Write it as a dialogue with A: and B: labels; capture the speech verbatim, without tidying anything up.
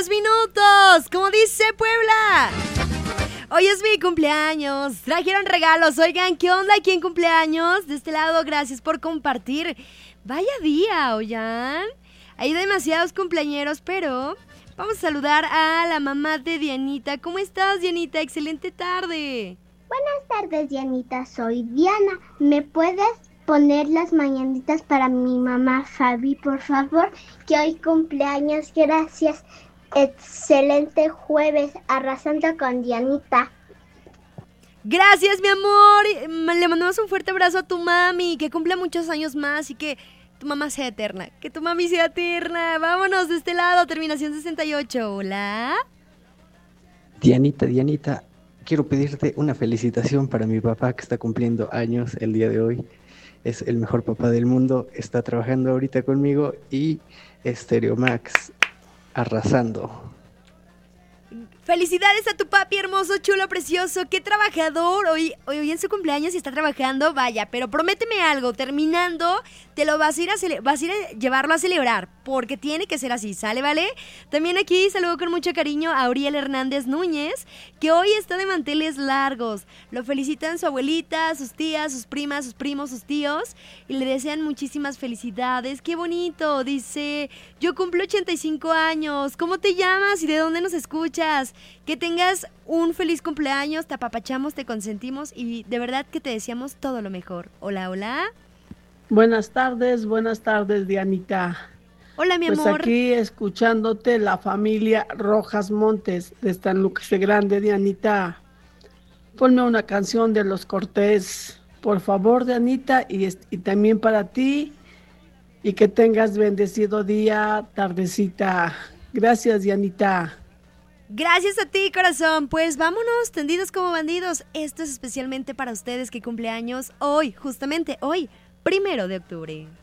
A: dos minutos, como dice Puebla. Hoy es mi cumpleaños, trajeron regalos. Oigan, ¿qué onda? ¿Quién cumpleaños? De este lado, gracias por compartir. Vaya día, oigan. Hay demasiados cumpleañeros, pero vamos a saludar a la mamá de Dianita. ¿Cómo estás, Dianita? Excelente tarde.
B: Buenas tardes, Dianita. Soy Diana. ¿Me puedes poner las mañanitas para mi mamá Fabi, por favor? Que hoy cumpleaños. Gracias. Excelente jueves, arrasando con Dianita.
A: Gracias, mi amor. Le mandamos un fuerte abrazo a tu mami. Que cumpla muchos años más y que tu mamá sea eterna. Que tu mami sea eterna. Vámonos de este lado, terminación sesenta y ocho. Hola.
C: Dianita, Dianita, quiero pedirte una felicitación para mi papá que está cumpliendo años el día de hoy. Es el mejor papá del mundo. Está trabajando ahorita conmigo y Stereo Max arrasando.
A: Felicidades a tu papi hermoso, chulo, precioso. Qué trabajador. Hoy, hoy, hoy en su cumpleaños y está trabajando. Vaya, pero prométeme algo. Terminando, te lo vas a ir a, cele- vas a, ir a llevarlo a celebrar. Porque tiene que ser así, ¿sale, vale? También aquí saludo con mucho cariño a Auriel Hernández Núñez, que hoy está de manteles largos. Lo felicitan su abuelita, sus tías, sus primas, sus primos, sus tíos. Y le desean muchísimas felicidades. ¡Qué bonito! Dice, yo cumplo ochenta y cinco años. ¿Cómo te llamas y de dónde nos escuchas? Que tengas un feliz cumpleaños, te apapachamos, te consentimos y de verdad que te deseamos todo lo mejor. Hola, hola.
D: Buenas tardes, buenas tardes, Dianita.
A: Hola, mi
D: pues
A: amor.
D: Pues aquí escuchándote la familia Rojas Montes de San Lucas de Grande, Dianita. Ponme una canción de Los Cortés, por favor, Dianita, y, y también para ti, y que tengas bendecido día, tardecita. Gracias, Dianita.
A: Gracias a ti, corazón. Pues vámonos, tendidos como bandidos. Esto es especialmente para ustedes que cumpleaños hoy, justamente hoy, primero de octubre.